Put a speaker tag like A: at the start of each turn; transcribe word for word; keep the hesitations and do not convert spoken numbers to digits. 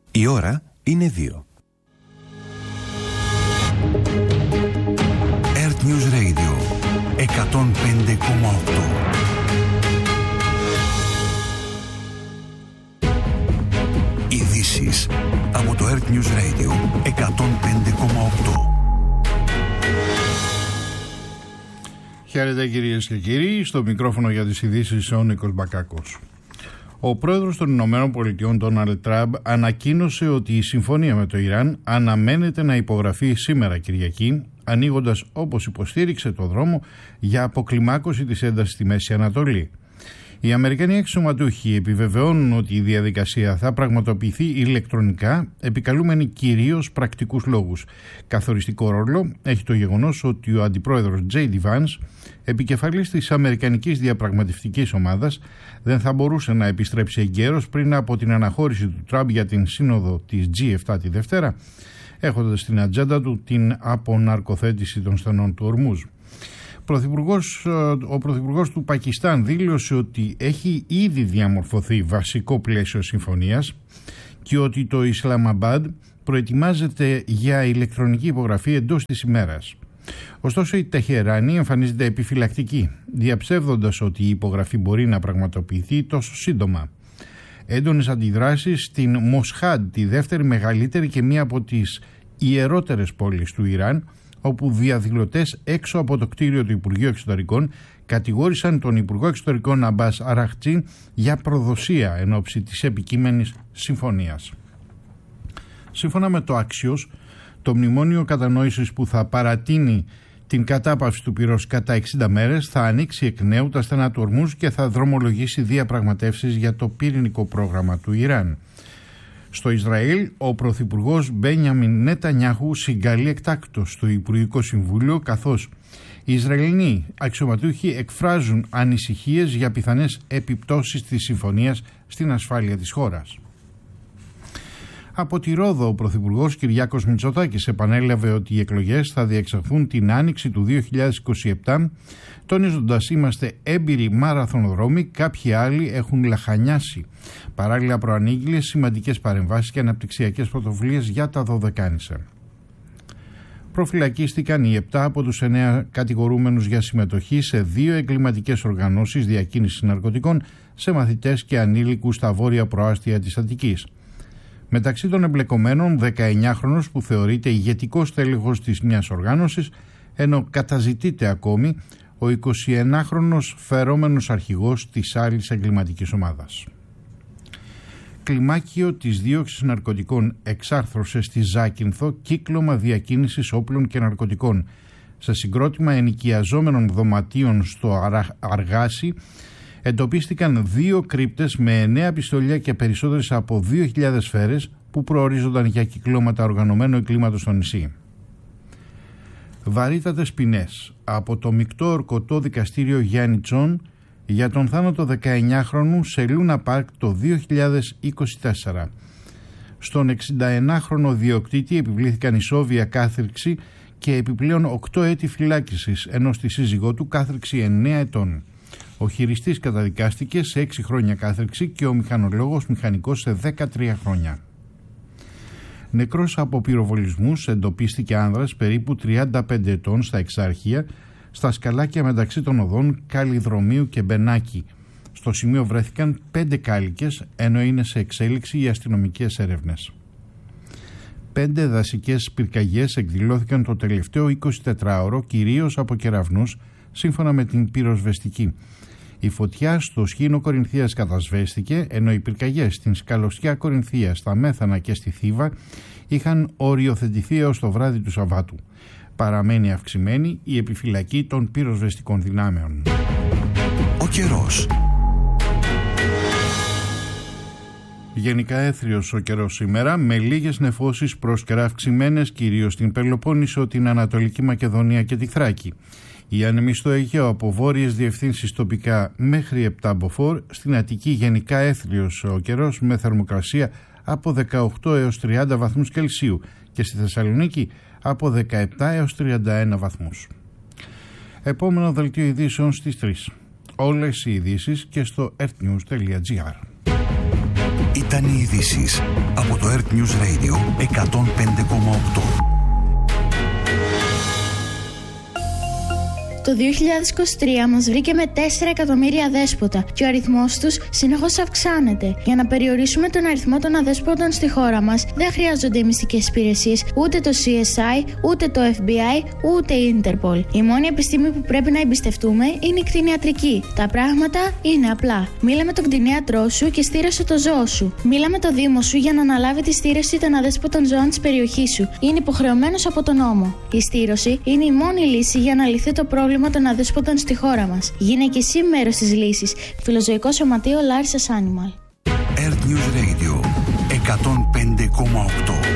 A: Η ώρα είναι δύο. Earth News Radio εκατόν πέντε κόμμα οκτώ. Ειδήσεις από το Earth News Radio εκατόν πέντε κόμμα οκτώ.
B: Χαίρετε κυρίες και κύριοι, στο μικρόφωνο για τις ειδήσεις ο Νίκος Μπακάκος. Ο πρόεδρος των Ηνωμένων Πολιτειών, Ντόναλντ Τραμπ, ανακοίνωσε ότι η συμφωνία με το Ιράν αναμένεται να υπογραφεί σήμερα Κυριακή, ανοίγοντας, όπως υποστήριξε, το δρόμο για αποκλιμάκωση της έντασης στη Μέση Ανατολή. Οι Αμερικανοί αξιωματούχοι επιβεβαιώνουν ότι η διαδικασία θα πραγματοποιηθεί ηλεκτρονικά, επικαλούμενοι κυρίως πρακτικούς λόγους. Καθοριστικό ρόλο έχει το γεγονός ότι ο αντιπρόεδρος τζέι ντι Vance, επικεφαλής της Αμερικανικής Διαπραγματευτικής Ομάδας, δεν θα μπορούσε να επιστρέψει εγκαίρος πριν από την αναχώρηση του Τραμπ για την σύνοδο της τζι επτά τη Δευτέρα, έχοντας στην ατζέντα του την αποναρκοθέτηση των στενών του Ορμούζ. Ο Πρωθυπουργός του Πακιστάν δήλωσε ότι έχει ήδη διαμορφωθεί βασικό πλαίσιο συμφωνίας και ότι το Ισλαμαμπάντ προετοιμάζεται για ηλεκτρονική υπογραφή εντός της ημέρας. Ωστόσο, η Τεχεράνη εμφανίζεται επιφυλακτική, διαψεύδοντας ότι η υπογραφή μπορεί να πραγματοποιηθεί τόσο σύντομα. Έντονες αντιδράσεις στην Μοσχάντ, τη δεύτερη μεγαλύτερη και μία από τις ιερότερες πόλεις του Ιράν, όπου διαδηλωτές έξω από το κτίριο του Υπουργείου Εξωτερικών κατηγόρησαν τον Υπουργό Εξωτερικών Αμπάς Αραχτζή για προδοσία εν ώψη της επικείμενης συμφωνίας. Σύμφωνα με το Axios, το μνημόνιο κατανόησης που θα παρατείνει την κατάπαυση του πυρός κατά εξήντα μέρες θα ανοίξει εκ νέου τα στενά του Ορμούζ και θα δρομολογήσει διαπραγματεύσεις για το πυρηνικό πρόγραμμα του Ιράν. Στο Ισραήλ, ο πρωθυπουργός Μπένιαμιν Νετανιάχου συγκαλεί εκτάκτως στο Υπουργικό Συμβούλιο, καθώς οι Ισραηλινοί αξιωματούχοι εκφράζουν ανησυχίες για πιθανές επιπτώσεις της συμφωνίας στην ασφάλεια της χώρας. Από τη Ρόδο, ο πρωθυπουργός Κυριάκος Μητσοτάκης επανέλαβε ότι οι εκλογές θα διεξαχθούν την άνοιξη του δύο χιλιάδες είκοσι επτά, τονίζοντας είμαστε έμπειροι μαραθωνοδρόμοι, κάποιοι άλλοι έχουν λαχανιάσει. Παράλληλα προανήγγειλε σημαντικές παρεμβάσεις και αναπτυξιακές πρωτοβουλίες για τα Δωδεκάνησα. Προφυλακίστηκαν οι επτά από τους εννέα κατηγορούμενους για συμμετοχή σε δύο εγκληματικές οργανώσεις διακίνησης ναρκωτικών σε μαθητές και ανήλικους στα βόρεια προάστια της Αττικής. Μεταξύ των εμπλεκομένων, δεκαεννιάχρονος που θεωρείται ηγετικός τέλεχος της μιας οργάνωσης, ενώ καταζητείται ακόμη ο εικοσιεννάχρονος φερόμενος αρχηγός της άλλης εγκληματικής ομάδας. Κλιμάκιο της δίωξης ναρκωτικών εξάρθρωσε στη Ζάκυνθο κύκλωμα διακίνησης όπλων και ναρκωτικών. Σε συγκρότημα ενοικιαζόμενων δωματίων στο Αργάσι εντοπίστηκαν δύο κρύπτες με εννέα πιστολιά και περισσότερες από δύο χιλιάδες σφαίρες που προορίζονταν για κυκλώματα οργανωμένου εγκλήματος στο νησί. Βαρύτατες ποινές από το μεικτό ορκωτό δικαστήριο Γιάννη Τσόν για τον θάνατο δεκαεννιάχρονου σε Λούνα Πάρκ το δύο χιλιάδες είκοσι τέσσερα. Στον εξηνταεννάχρονο διοκτήτη επιβλήθηκαν ισόβια κάθριξη και επιπλέον οκτώ έτη φυλάκισης, ενώ στη σύζυγό του κάθριξη εννέα ετών. Ο χειριστής καταδικάστηκε σε έξι χρόνια κάθριξη και ο μηχανολόγος μηχανικός σε δεκατρία χρόνια. Νεκρός από πυροβολισμούς εντοπίστηκε άνδρας περίπου τριάντα πέντε ετών στα Εξάρχεια, στα σκαλάκια μεταξύ των οδών Καλλιδρομίου και Μπενάκη. Στο σημείο βρέθηκαν πέντε κάλικες, ενώ είναι σε εξέλιξη οι αστυνομικές έρευνες. Πέντε δασικές πυρκαγιές εκδηλώθηκαν το τελευταίο εικοσιτετράωρο, κυρίως από κεραυνούς, σύμφωνα με την πυροσβεστική. Η φωτιά στο Σχήνο Κορινθίας κατασβέστηκε, ενώ οι πυρκαγιές στην Σκαλωστιά Κορινθία, στα Μέθανα και στη Θήβα είχαν οριοθετηθεί έως το βράδυ του Σαββάτου. Παραμένει αυξημένη η επιφυλακή των πυροσβεστικών δυνάμεων.
A: Ο καιρός.
B: Γενικά έθριος ο καιρός σήμερα, με λίγες νεφώσεις πρόσκαιρα αυξημένες κυρίως στην Πελοπόννησο, την Ανατολική Μακεδονία και τη Θράκη. Οι άνεμοι στο Αιγαίο από βόρειες διευθύνσεις τοπικά μέχρι επτά μποφόρ, στην Αττική γενικά έθριος ο καιρός με θερμοκρασία από δεκαοκτώ έως τριάντα βαθμούς Κελσίου και στη Θεσσαλονίκη από δεκαεπτά έως τριάντα ένα βαθμούς. Επόμενο δελτίο ειδήσεων στις τρεις. Όλες οι ειδήσεις και στο earthnews τελεία gr.
A: Ήταν οι ειδήσεις από το Earth News Radio εκατόν πέντε κόμμα οκτώ.
C: Το δύο χιλιάδες είκοσι τρία μας βρήκε με τέσσερα εκατομμύρια αδέσποτα και ο αριθμός τους συνεχώς αυξάνεται. Για να περιορίσουμε τον αριθμό των αδέσποτων στη χώρα μας, δεν χρειάζονται οι μυστικές υπηρεσίες, ούτε το σι ες άι, ούτε το εφ μπι άι, ούτε η Interpol. Η μόνη επιστήμη που πρέπει να εμπιστευτούμε είναι η κτηνιατρική. Τα πράγματα είναι απλά. Μίλα με τον κτηνίατρό σου και στήρωσε το ζώο σου. Μίλα με το δήμο σου για να αναλάβει τη στήρωση των αδέσποτων ζώων της περιοχής σου. Είναι υποχρεωμένος από τον νόμο. Η στήρωση είναι η μόνη λύση για να λυθεί το πρόβλημα των αδέσποτων στη χώρα μας. Γίνε και εσύ μέρος της λύσης. Φιλοζωικό Σωματείο Larissa's Animal.
A: Earth News Radio εκατόν πέντε κόμμα οκτώ.